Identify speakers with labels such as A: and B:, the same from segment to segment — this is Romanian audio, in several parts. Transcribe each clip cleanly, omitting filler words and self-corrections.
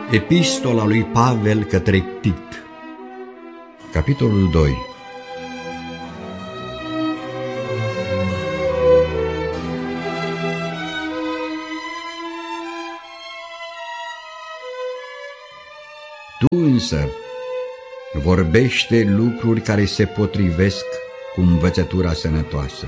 A: Epistola lui Pavel către Tit, capitolul 2. Tu însă vorbește lucruri care se potrivesc cu învățătura sănătoasă.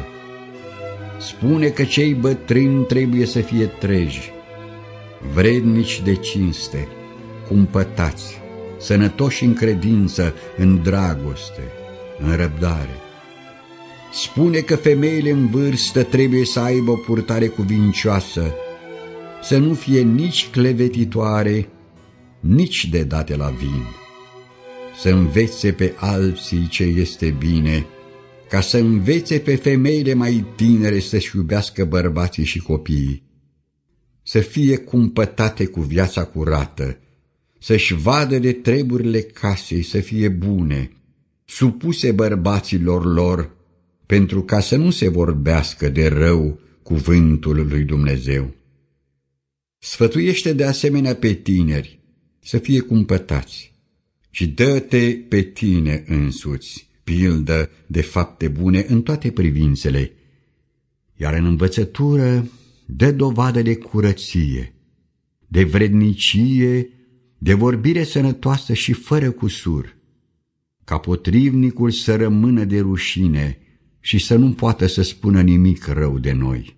A: Spune că cei bătrâni trebuie să fie treji, vrednici de cinste, cumpătați, sănătoși în credință, în dragoste, în răbdare. Spune că femeile în vârstă trebuie să aibă o purtare cuvincioasă, să nu fie nici clevetitoare, nici de date la vin, să învețe pe alții ce este bine, ca să învețe pe femeile mai tinere să-și iubească bărbații și copiii, să fie cumpătate cu viața curată, să-și vadă de treburile casei, să fie bune, supuse bărbaților lor, pentru ca să nu se vorbească de rău cuvântul lui Dumnezeu. Sfătuiește de asemenea pe tineri să fie cumpătați și dă-te pe tine însuți, pildă de fapte bune în toate privințele, iar în învățătură dă dovadă de curăție, de vrednicie, de vorbire sănătoasă și fără cusur, ca potrivnicul să rămână de rușine și să nu poată să spună nimic rău de noi.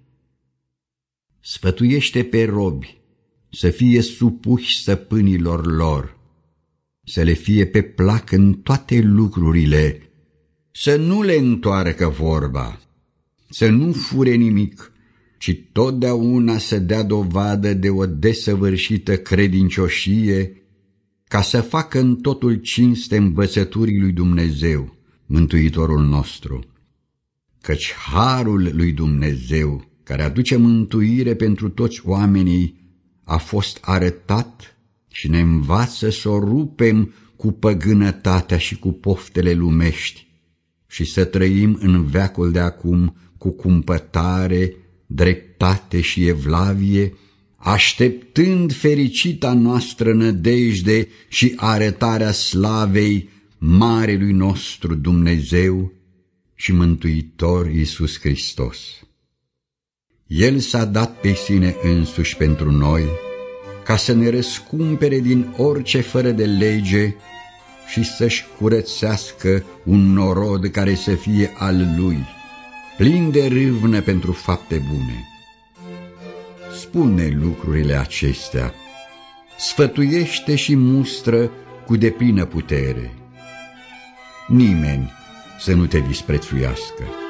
A: Sfătuiește pe robi să fie supuși stăpânilor lor, să le fie pe plac în toate lucrurile, să nu le întoarcă vorba, să nu fure nimic, ci totdeauna să dea dovadă de o desăvârșită credincioșie, ca să facă în totul cinste învățăturii lui Dumnezeu, Mântuitorul nostru. Căci harul lui Dumnezeu, care aduce mântuire pentru toți oamenii, a fost arătat și ne învață să o rupem cu păgânătatea și cu poftele lumești și să trăim în veacul de acum cu cumpătare, dreptate și evlavie, așteptând fericita noastră nădejde și arătarea slavei marelui nostru Dumnezeu și Mântuitor Iisus Hristos. El s-a dat pe sine însuși pentru noi, ca să ne răscumpere din orice fără de lege și să-și curățească un norod care să fie al Lui, plin de râvnă pentru fapte bune. Spune lucrurile acestea, sfătuiește și mustră cu deplină putere. Nimeni să nu te disprețuiască.